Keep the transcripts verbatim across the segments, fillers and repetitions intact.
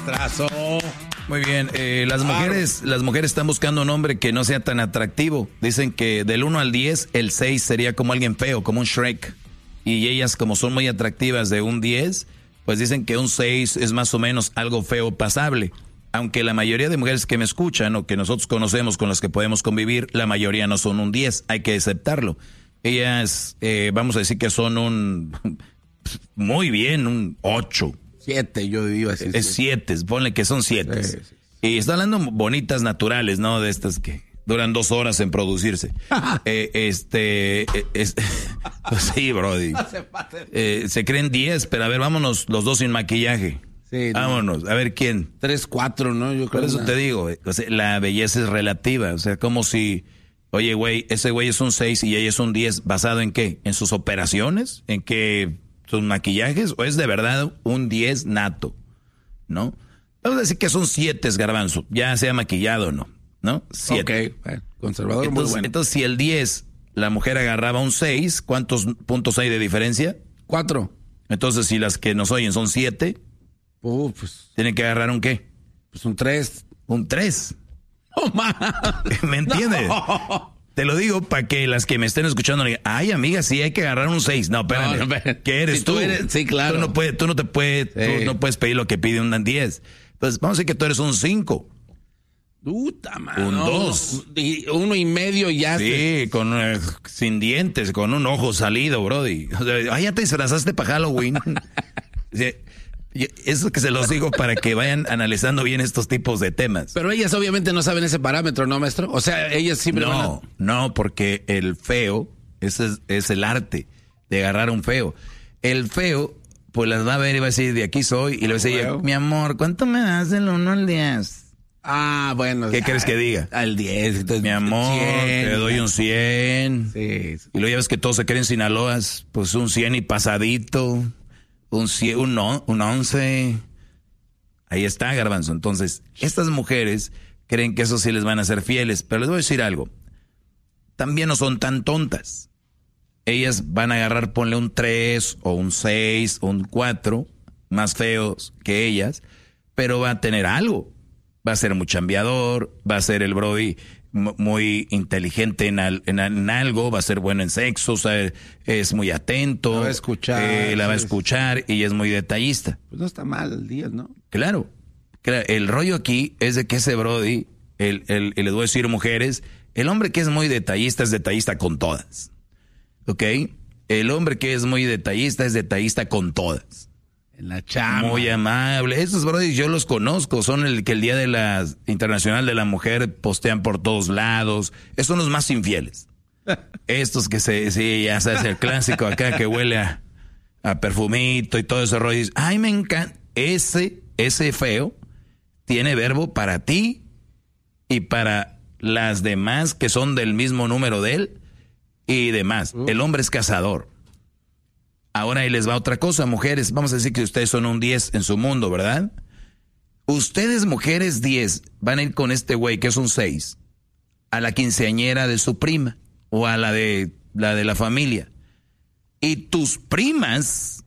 maestrazo. Muy bien, eh, las mujeres las mujeres están buscando un hombre que no sea tan atractivo. Dicen que del uno al diez, el seis sería como alguien feo, como un Shrek. Y ellas, como son muy atractivas de un diez, pues dicen que un seis es más o menos algo feo pasable. Aunque la mayoría de mujeres que me escuchan o que nosotros conocemos, con las que podemos convivir, la mayoría no son un diez, hay que aceptarlo. Ellas, eh, vamos a decir que son un, muy bien, un ocho. Siete, yo iba a decir. Es siete, ponle que son siete. Sí, sí. Y está hablando bonitas, naturales, ¿no? De estas que duran dos horas en producirse. eh, este, eh, es, pues sí, brody. Eh, se creen diez, pero a ver, vámonos los dos sin maquillaje. Sí, no. Vámonos, a ver quién. Tres, cuatro, ¿no? Yo creo. Por eso nada. Te digo, o sea, la belleza es relativa. O sea, como si, oye, güey, ese güey es un seis y ella es un diez. ¿Basado en qué? ¿En sus operaciones? ¿En qué? ¿Sus maquillajes? ¿O es de verdad un diez nato? ¿No? Vamos a decir que son siete, Garbanzo. Ya sea maquillado o no. ¿No? Siete. Ok, bueno, conservador entonces, muy bueno. Entonces, si el diez, la mujer agarraba un seis, ¿cuántos puntos hay de diferencia? Cuatro. Entonces, si las que nos oyen son siete, uh, pues, ¿tienen que agarrar un qué? Pues un tres. Un tres. ¡Oh, man! ¿Me entiendes? No. Te lo digo para que las que me estén escuchando digan, ay, amiga, sí hay que agarrar un seis. No, espérame. No, no, ¿qué eres si tú? tú eres, sí, claro. Tú no, puedes, tú no te puedes, sí. tú no puedes pedir lo que pide un diez. Entonces, vamos a decir que tú eres un cinco. Puta, man, un no, dos. Uno y medio ya. Sí, se... con uh, sin dientes, con un ojo salido, brody. O sea, ay, ya te disfrazaste para Halloween. Eso que se los digo para que vayan analizando bien estos tipos de temas. Pero ellas obviamente no saben ese parámetro, ¿no, maestro? O sea, ellas siempre no, van a... No, porque el feo, ese es, es el arte de agarrar un feo. El feo, pues las va a ver y va a decir, de aquí soy. Y le va a decir, mi amor, ¿cuánto me das del uno al diez? Ah, bueno. ¿Qué crees que diga? Al diez. Entonces, mi amor, cien, te doy un cien. Sí, sí. Y luego ya ves que todos se creen Sinaloas, pues un cien y pasadito. Un, un, un once. Ahí está, Garbanzo. Entonces, estas mujeres creen que eso sí les van a ser fieles. Pero les voy a decir algo. También no son tan tontas. Ellas van a agarrar, ponle un tres o un seis o un cuatro, más feos que ellas, pero va a tener algo. Va a ser muy chambeador, va a ser el brody muy inteligente en, al, en, en algo, va a ser bueno en sexo, o sea, es muy atento. La va a escuchar. Eh, la va a escuchar y es muy detallista. Pues no está mal el día, ¿no? Claro. El rollo aquí es de que ese brody, el, el, el, les voy a decir mujeres, el hombre que es muy detallista es detallista con todas. ¿Ok? El hombre que es muy detallista es detallista con todas. En la chamba. Muy amable. Estos brodis yo los conozco. Son el que el Día de la Internacional de la Mujer postean por todos lados. Estos son los más infieles. Estos que se, sí, ya sabes, el clásico acá que huele a, a perfumito y todo ese rollo. Dice, ay, me encanta. Ese, ese feo tiene verbo para ti y para las demás que son del mismo número de él y demás. Uh. El hombre es cazador. Ahora ahí les va otra cosa, mujeres. Vamos a decir que ustedes son un diez en su mundo, ¿verdad? Ustedes, mujeres diez, van a ir con este güey que es un seis a la quinceañera de su prima o a la de la de la familia. Y tus primas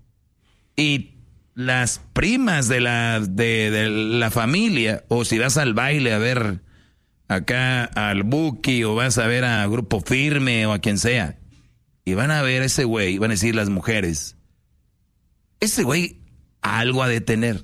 y las primas de la de, de la familia, o si vas al baile a ver acá al Buki o vas a ver a Grupo Firme o a quien sea, y van a ver a ese güey, van a decir las mujeres, ese güey algo ha de tener.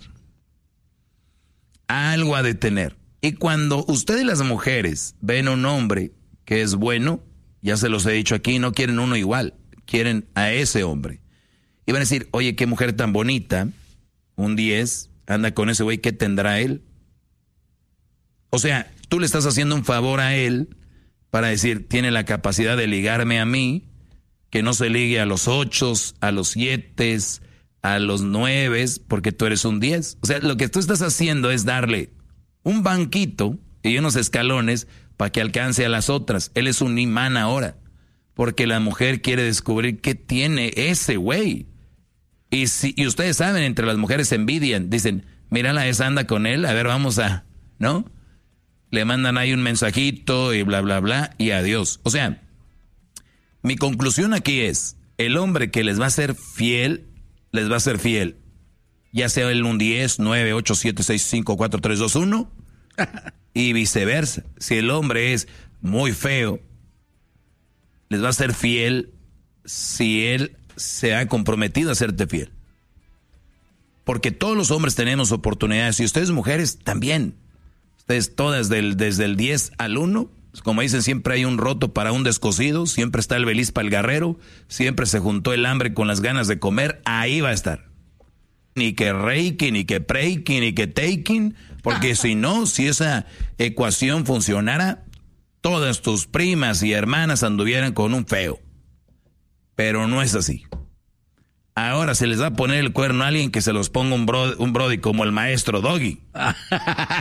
Algo ha de tener. Y cuando ustedes las mujeres ven a un hombre que es bueno, ya se los he dicho aquí, no quieren uno igual, quieren a ese hombre. Y van a decir, oye, qué mujer tan bonita, un diez, anda con ese güey, ¿qué tendrá él? O sea, tú le estás haciendo un favor a él para decir, tiene la capacidad de ligarme a mí, que no se ligue a los ochos, a los siete, a los nueve, porque tú eres un diez. O sea, lo que tú estás haciendo es darle un banquito y unos escalones para que alcance a las otras. Él es un imán ahora, porque la mujer quiere descubrir qué tiene ese güey. Y, si, y ustedes saben, entre las mujeres se envidian, dicen, mírala, esa anda con él, a ver, vamos a, ¿no? Le mandan ahí un mensajito y bla, bla, bla, y adiós. O sea, mi conclusión aquí es, el hombre que les va a ser fiel, les va a ser fiel. ya sea él un diez, nueve, ocho, siete, seis, cinco, cuatro, tres, dos, uno, y viceversa. Si el hombre es muy feo, les va a ser fiel si él se ha comprometido a serte fiel. Porque todos los hombres tenemos oportunidades, y ustedes mujeres también. Ustedes todas del, desde el diez al uno, como dicen, siempre hay un roto para un descosido, siempre está el beliz para el guerrero, siempre se juntó el hambre con las ganas de comer, ahí va a estar. Ni que reiki, ni que preiki, ni que taking, porque si no, si esa ecuación funcionara, todas tus primas y hermanas anduvieran con un feo. Pero no es así. Ahora se les va a poner el cuerno a alguien que se los ponga un, bro, un brody como el maestro Doggy.